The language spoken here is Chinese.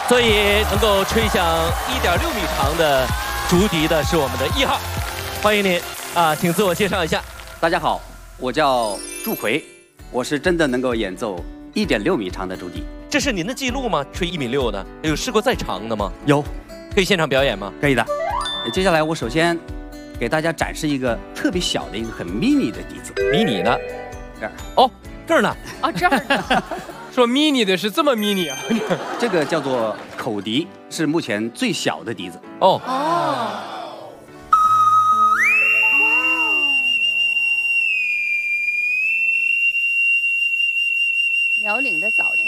所以能够吹响1.6米长的竹笛的是我们的1号，欢迎您啊，请自我介绍一下。 大家好，我叫祝奎，我是真的能够演奏1.6米长的竹笛。 这是您的记录吗？吹1.6米的，有试过再长的吗？ 有， 可以现场表演吗？ 可以的。接下来我首先给大家展示一个特别小的一个很 mini 的笛子。 迷你的， 这儿哦，这儿呢。 啊，这儿呢。 说 mini 的是这么 mini 啊？ 这个叫做口笛，是目前最小的笛子。 哦， 苗岭的早